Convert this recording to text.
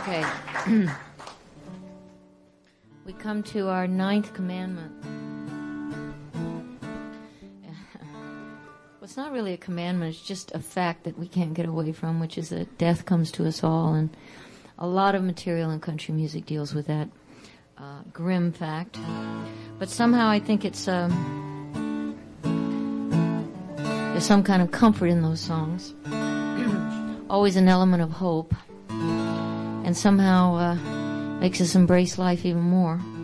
Okay. We come to our 9th commandment. Well, it's not really a commandment, it's just a fact that we can't get away from, which is that death comes to us all, and a lot of material in country music deals with that grim fact. But somehow I think it's there's some kind of comfort in those songs. Always an element of hope, and somehow makes us embrace life even more.